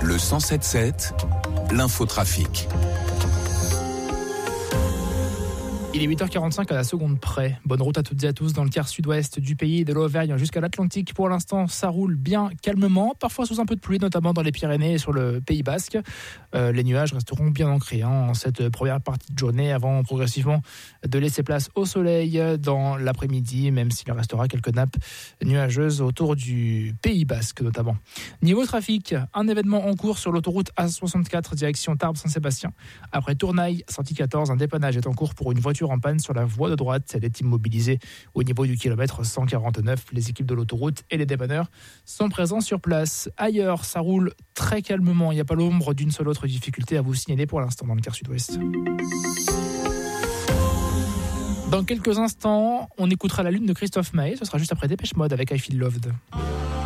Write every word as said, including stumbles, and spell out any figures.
Le cent sept sept, l'infotrafic. Il est huit heures quarante-cinq à la seconde près. Bonne route à toutes et à tous dans le quart sud-ouest du pays et de l'Auvergne jusqu'à l'Atlantique. Pour l'instant, ça roule bien calmement, parfois sous un peu de pluie, notamment dans les Pyrénées et sur le Pays Basque. Euh, les nuages resteront bien ancrés hein, en cette première partie de journée avant progressivement de laisser place au soleil dans l'après-midi, même s'il restera quelques nappes nuageuses autour du Pays Basque notamment. Niveau trafic, un événement en cours sur l'autoroute A soixante-quatre direction Tarbes-Saint-Sébastien. Après Tournaille, sortie quatorze, un dépannage est en cours pour une voiture en panne sur la voie de droite. Elle est immobilisée au niveau du kilomètre cent quarante-neuf. Les équipes de l'autoroute et les dépanneurs sont présents sur place. Ailleurs, ça roule très calmement. Il n'y a pas l'ombre d'une seule autre difficulté à vous signaler pour l'instant dans le quart sud-ouest. Dans quelques instants, on écoutera la lune de Christophe Maé. Ce sera juste après Dépêche Mode avec I Feel Loved.